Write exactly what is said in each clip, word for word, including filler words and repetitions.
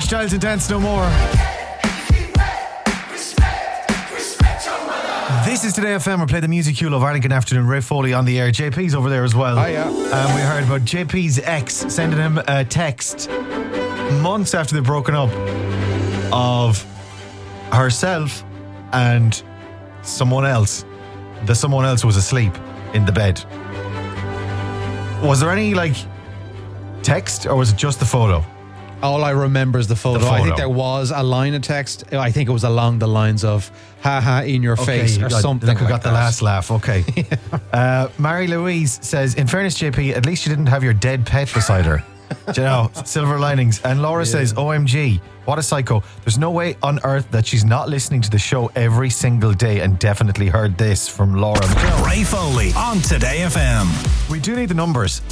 Styles and Dance No More. This is Today F M. We're playing the music you love. Ireland, good afternoon. Ray Foley on the air. J P's over there as well. Hi, yeah. Um, we heard about J P's ex sending him a text months after they've broken up of herself and someone else. The someone else was asleep in the bed. Was there any, like, text or was it just the photo? All I remember is the photo. The photo. I think there was a line of text. I think it was along the lines of haha in your Okay, face or got, something like we like got the that. last laugh. Okay. yeah. uh, Mary Louise says, in fairness, J P, at least you didn't have your dead pet beside her. Do you know, silver linings. And Laura yeah. says, O M G, what a psycho. There's no way on earth that she's not listening to the show every single day and definitely heard this from Laura. Ray Foley on Today F M. We do need the numbers,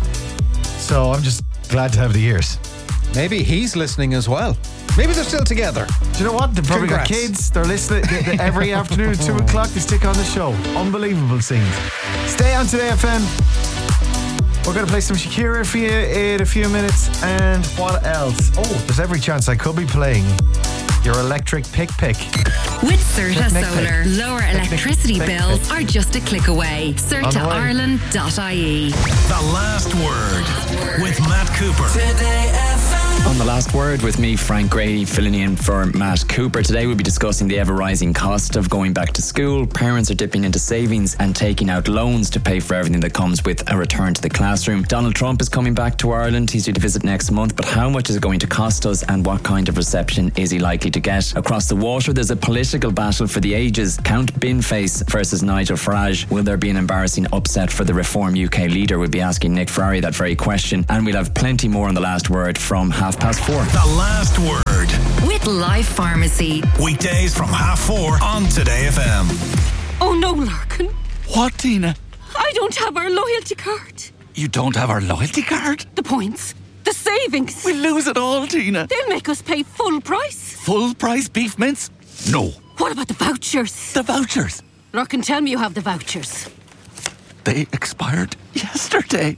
so I'm just glad to have the ears. Maybe he's listening as well. Maybe they're still together. Do you know what? They've probably Congrats. got kids. They're listening they, they, every afternoon at two o'clock. They stick on the show. Unbelievable scenes. Stay on Today F M. We're going to play some Shakira for you in a few minutes. And what else? Oh, there's every chance I could be playing your electric pick pick. With Certa Pick, pick, Solar, pick. lower Pick, pick, electricity pick, bills pick. are just a click away. certa ireland dot I E. The Last Word with Matt Cooper. Today F M. On The Last Word with me, Frank Grady, filling in for Matt Cooper. Today we'll be discussing the ever-rising cost of going back to school. Parents are dipping into savings and taking out loans to pay for everything that comes with a return to the classroom. Donald Trump is coming back to Ireland. He's due to visit next month, but how much is it going to cost us and what kind of reception is he likely to get? Across the water, there's a political battle for the ages. Count Binface versus Nigel Farage. Will there be an embarrassing upset for the Reform U K leader? We'll be asking Nick Ferrari that very question, and we'll have plenty more on The Last Word from half past four. The Last Word. With Life Pharmacy. Weekdays from half four on Today F M. Oh no, Larkin. What, Tina? I don't have our loyalty card. You don't have our loyalty card? The points. The savings. We'll lose it all, Tina. They'll make us pay full price. Full price beef mince? No. What about the vouchers? The vouchers? Larkin, tell me you have the vouchers. They expired yesterday.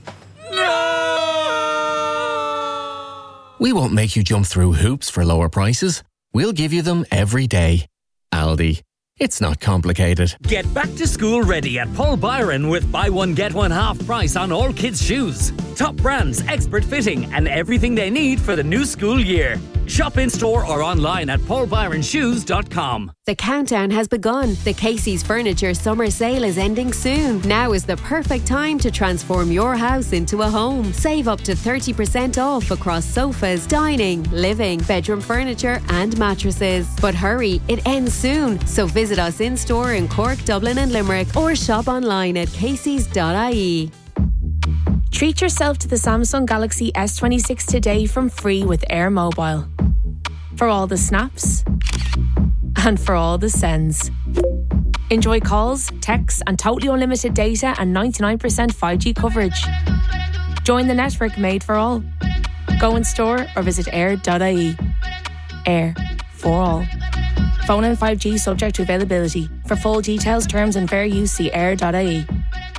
We won't make you jump through hoops for lower prices. We'll give you them every day. Aldi. It's not complicated. Get back to school ready at Paul Byron with buy one get one half price on all kids' shoes. Top brands, expert fitting and everything they need for the new school year. Shop in store or online at paul byron shoes dot com. The countdown has begun. The Casey's Furniture summer sale is ending soon. Now is the perfect time to transform your house into a home. Save up to thirty percent off across sofas, dining, living, bedroom furniture and mattresses. But hurry, it ends soon. So visit us in store in Cork, Dublin and Limerick or shop online at caseys dot I E. Treat yourself to the Samsung Galaxy S twenty-six today from free with Air Mobile. For all the snaps and for all the sends. Enjoy calls, texts and totally unlimited data and ninety-nine percent five G coverage. Join the network made for all. Go in store or visit air dot I E. Air for all. Phone and five G subject to availability. For full details, terms and fair use, see air dot I E.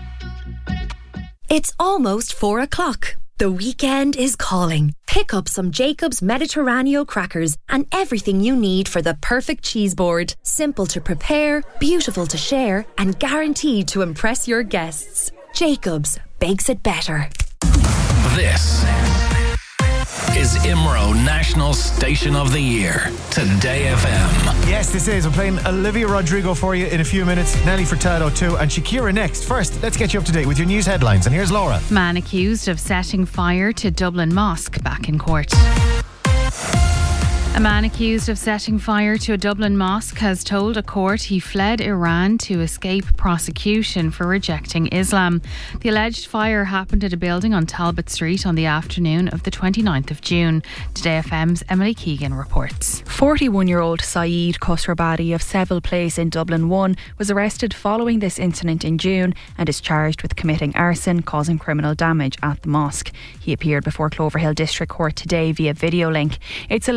It's almost four o'clock. The weekend is calling. Pick up some Jacob's Mediterranean crackers and everything you need for the perfect cheese board. Simple to prepare, beautiful to share, and guaranteed to impress your guests. Jacob's bakes it better. This is I M R O National Station of the Year. Today F M. Yes, this is. We're playing Olivia Rodrigo for you in a few minutes. Nelly Furtado too, and Shakira next. First, let's get you up to date with your news headlines. And here's Laura. Man accused of setting fire to Dublin Mosque back in court. A man accused of setting fire to a Dublin mosque has told a court he fled Iran to escape prosecution for rejecting Islam. The alleged fire happened at a building on Talbot Street on the afternoon of the twenty-ninth of June. Today F M's Emily Keegan reports. forty-one-year-old Saeed Khosrabadi of Seville Place in Dublin one was arrested following this incident in June and is charged with committing arson, causing criminal damage at the mosque. He appeared before Cloverhill District Court today via video link. It's alleged he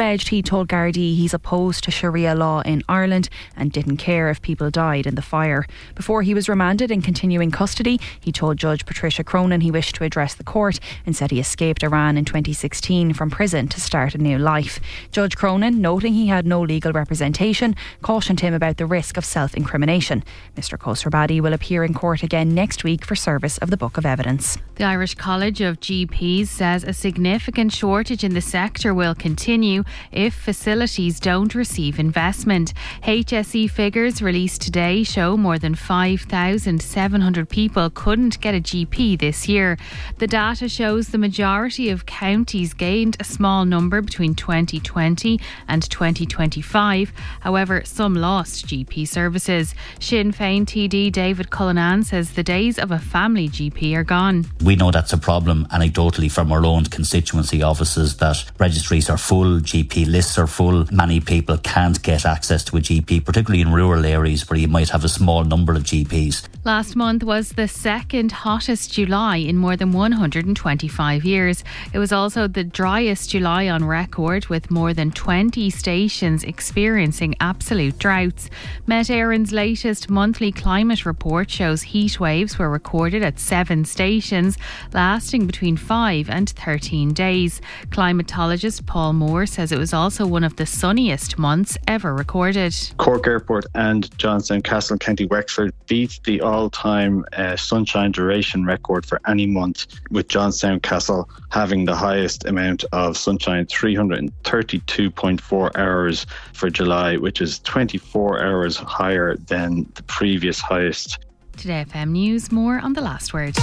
told Gardaí he's opposed to Sharia law in Ireland and didn't care if people died in the fire. Before he was remanded in continuing custody, he told Judge Patricia Cronin he wished to address the court and said he escaped Iran in twenty sixteen from prison to start a new life. Judge Cronin, noting he had no legal representation, cautioned him about the risk of self-incrimination. Mister Khosrowbadi will appear in court again next week for service of the Book of Evidence. The Irish College of G Ps says a significant shortage in the sector will continue if facilities don't receive investment. H S E figures released today show more than five thousand seven hundred people couldn't get a G P this year. The data shows the majority of counties gained a small number between twenty twenty and twenty twenty-five. However, some lost G P services. Sinn Féin T D David Cullinan says the days of a family G P are gone. We know that's a problem anecdotally from our own constituency offices, that registries are full, G P lists are full. Many people can't get access to a G P, particularly in rural areas where you might have a small number of G Ps. Last month was the second hottest July in more than one hundred twenty-five years. It was also the driest July on record, with more than twenty stations experiencing absolute droughts. Met Éireann's latest monthly climate report shows heat waves were recorded at seven stations, lasting between five and thirteen days. Climatologist Paul Moore says it was also one of the sunniest months ever recorded. Cork Airport and Johnstown Castle, County Wexford, beat the all-time uh, sunshine duration record for any month, with Johnstown Castle having the highest amount of sunshine, three hundred thirty-two point four hours for July, which is twenty-four hours higher than the previous highest. Today F M News, more on The Last Word.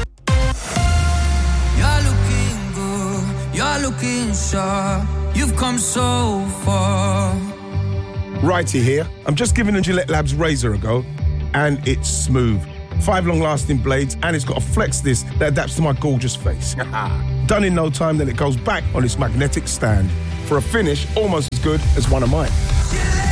You're looking good, you're looking sharp, you've come so far. Righty here. I'm just giving the Gillette Labs razor a go, and it's smooth. Five long-lasting blades, and it's got a flex disc that adapts to my gorgeous face. Done in no time, then it goes back on its magnetic stand for a finish almost as good as one of mine.